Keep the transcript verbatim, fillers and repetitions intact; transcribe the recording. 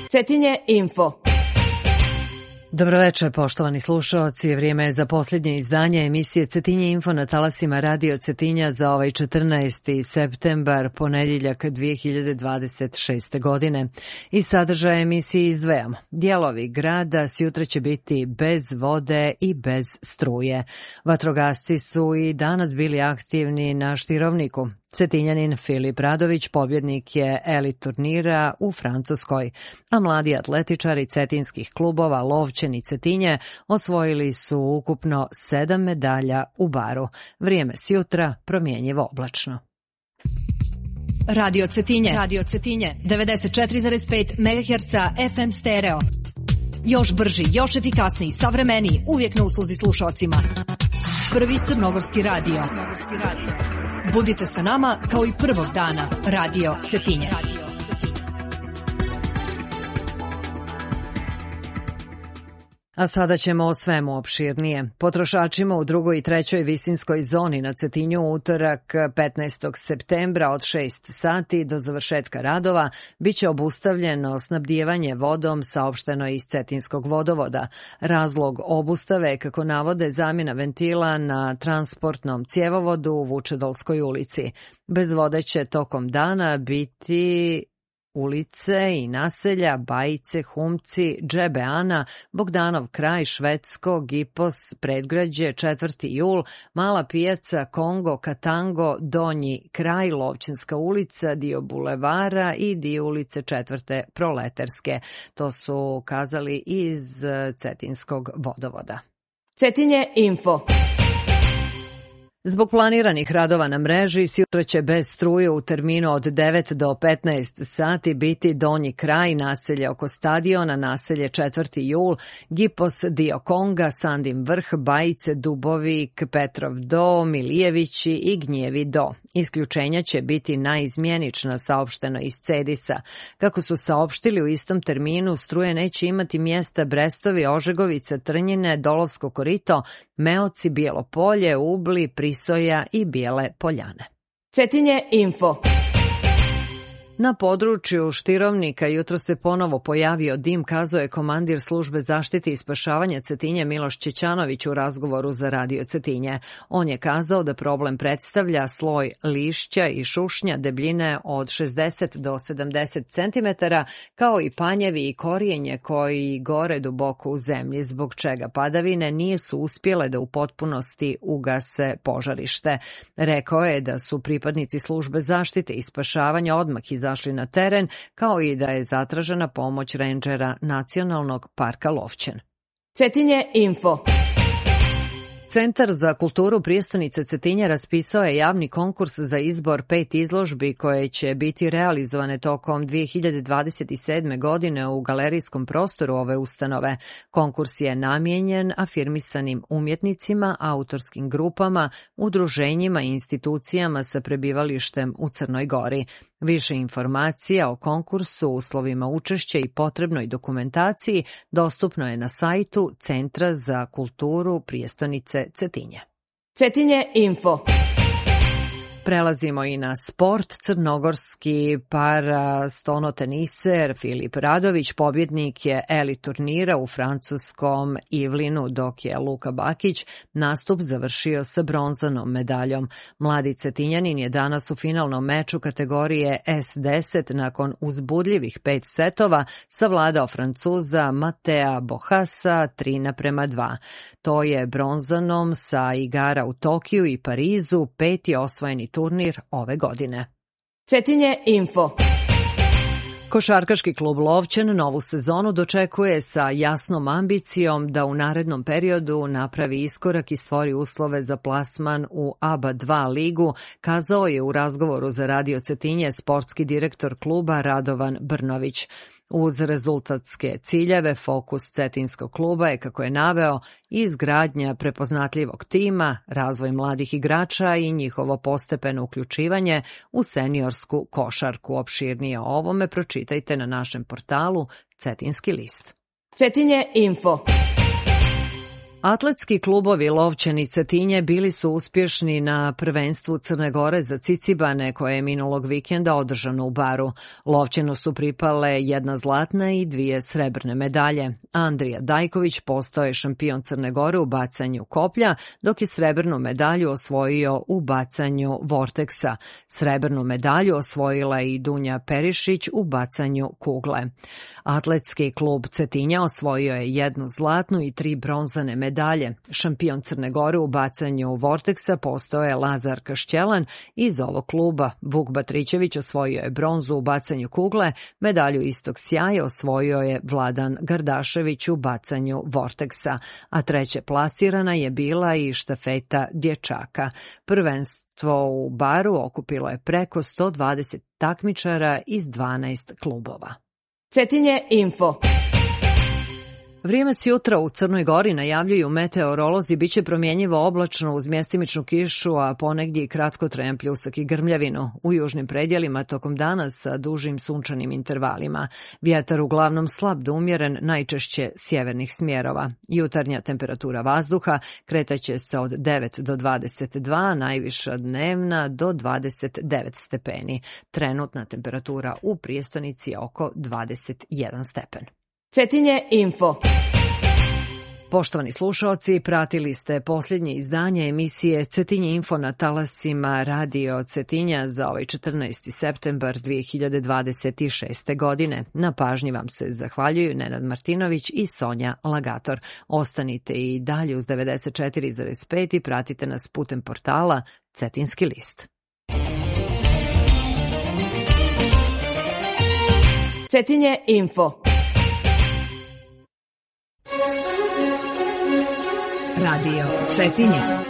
Cetinje Info. Dobroveče, poštovani slušaoci. Vrijeme je za posljednje izdanje emisije Cetinje Info na talasima Radio Cetinja za ovaj četrnaesti septembar, ponedjeljak dvije hiljade dvadeset šeste. godine. Iz sadržaja emisije izdvajamo. Dijelovi grada sjutra će biti bez vode i bez struje. Vatrogasci su i danas bili aktivni na Štirovniku. Cetinjanin Filip Radović pobjednik je elit turnira u Francuskoj, a mladi atletičari cetinskih klubova Lovćen i Cetinje osvojili su ukupno sedam medalja u baru. Vrijeme sjutra promjenjivo oblačno. Radio Cetinje, Radio Cetinje, devedeset četiri zarez pet megaherca F M stereo. Još brži, još efikasniji, savremeniji, uvijek na usluzi slušalcima. Prvi crnogorski radio. Budite sa nama kao i prvog dana. Radio Cetinje. A sada ćemo o svemu opširnije. Potrošačima u drugoj i trećoj visinskoj zoni na Cetinju utorak petnaestog septembra od šest sati do završetka radova biće obustavljeno snabdijevanje vodom, saopšteno iz Cetinskog vodovoda. Razlog obustave, kako navode, zamjena ventila na transportnom cjevovodu u Vučedolskoj ulici. Bez vode će tokom dana biti ulice i naselja Bajice, Humci, Džebeana, Bogdanov kraj, Švedsko, Gipos, Predgrađe, četvrti jul, Mala pijaca, Kongo, Katango, Donji kraj, Lovćenska ulica, dio bulevara i dio ulice četvrte Proleterske. To su kazali iz Cetinskog vodovoda. Cetinje Info. Zbog planiranih radova na mreži, sjutra će bez struje u terminu od devet do petnaest sati biti Donji kraj, naselje oko stadiona, naselje četvrti jul, Gipos, dio Konga, Sandin vrh, Bajice, Dubovik, Petrov do, Milijevići i Gnjevi do. Isključenja će biti naizmjenična, saopšteno iz Cedisa. Kako su saopštili, u istom terminu struje neće imati mjesta Brestovi, Ožegovica, Trnjine, Dolovsko korito, Meoci, Bijelo polje, Ubli, Prisoja i Bijele Poljane. Cetinje Info. Na području Štirovnika jutro se ponovo pojavio dim, kazao je komandir službe zaštite i spašavanja Cetinje Miloš Ćećanović u razgovoru za Radio Cetinje. On je kazao da problem predstavlja sloj lišća i šušnja debljine od šezdeset do sedamdeset centimetara, kao i panjevi i korijenje koji gore duboko u zemlji, zbog čega padavine nisu uspjele da u potpunosti ugase požarište. Rekao je da su pripadnici službe zaštite i spašavanja odmah izašli zašli na teren, kao i da je zatražena pomoć rendžera Nacionalnog parka Lovćen. Cetinje Info. Centar za kulturu prijestonice Cetinje raspisao je javni konkurs za izbor pet izložbi koje će biti realizovane tokom dvije hiljade dvadeset sedme. godine u galerijskom prostoru ove ustanove. Konkurs je namijenjen afirmisanim umjetnicima, autorskim grupama, udruženjima i institucijama sa prebivalištem u Crnoj Gori. Više informacija o konkursu, uslovima učešća i potrebnoj dokumentaciji dostupno je na sajtu Centra za kulturu prijestonice Cetinje. Cetinje Info. Prelazimo i na sport. Crnogorski parastonoteniser Filip Radović pobjednik je elit turnira u francuskom Ivlinu, dok je Luka Bakić nastup završio sa bronzanom medaljom. Mladi Cetinjanin je danas u finalnom meču kategorije S deset nakon uzbudljivih pet setova savladao Francuza Matea Bohasa tri naprema dva. To je bronzanom sa igara u Tokiju i Parizu peti osvojeni turnir ove godine. Cetinje Info. Košarkaški klub Lovćen novu sezonu dočekuje sa jasnom ambicijom da u narednom periodu napravi iskorak i stvori uslove za plasman u A B A dva ligu, kazao je u razgovoru za Radio Cetinje sportski direktor kluba Radovan Brnović. Uz rezultatske ciljeve, fokus cetinskog kluba je, kako je naveo, izgradnja prepoznatljivog tima, razvoj mladih igrača i njihovo postepeno uključivanje u seniorsku košarku. Opširnije o ovome pročitajte na našem portalu Cetinski list. Cetinje Info. Atletski klubovi Lovćen i Cetinje bili su uspješni na prvenstvu Crne Gore za Cicibane koje je minulog vikenda održano u Baru. Lovćenu su pripale jedna zlatna i dvije srebrne medalje. Andrija Dajković postao je šampion Crne Gore u bacanju koplja, dok je srebrnu medalju osvojio u bacanju vorteksa. Srebrnu medalju osvojila i Dunja Perišić u bacanju kugle. Atletski klub Cetinja osvojio je jednu zlatnu i tri bronzane medalje. Medalje. Šampion Crne Gore u bacanju vorteksa postao je Lazar Kašćelan iz ovog kluba. Vuk Batrićević osvojio je bronzu u bacanju kugle, medalju istog sjaja osvojio je Vladan Gardašević u bacanju vorteksa, a treće plasirana je bila i štafeta dječaka. Prvenstvo u Baru okupilo je preko sto dvadeset takmičara iz dvanaest klubova. Cetinje info. Vrijeme s jutra u Crnoj Gori najavljuju meteorolozi biće promjenjivo oblačno uz mjestimičnu kišu, a ponegdje i kratkotrajan pljusak i grmljavinu. U južnim predjelima tokom dana sa dužim sunčanim intervalima. Vjetar uglavnom slab do umjeren, najčešće sjevernih smjerova. Jutarnja temperatura vazduha kretaće se od devet do dvadeset dva, najviša dnevna do dvadeset devet stepeni. Trenutna temperatura u prijestonici je oko dvadeset jedan stepen. Cetinje info. Poštovani slušaoci, pratili ste posljednje izdanje emisije Cetinje info na talasima Radio Cetinja za ovaj četrnaesti septembar dvije hiljade dvadeset šeste. godine. Na pažnji vam se zahvaljuju Nenad Martinović i Sonja Lagator. Ostanite i dalje uz devedeset četiri zarez pet i pratite nas putem portala Cetinski list. Cetinje info. Radio Cetinje.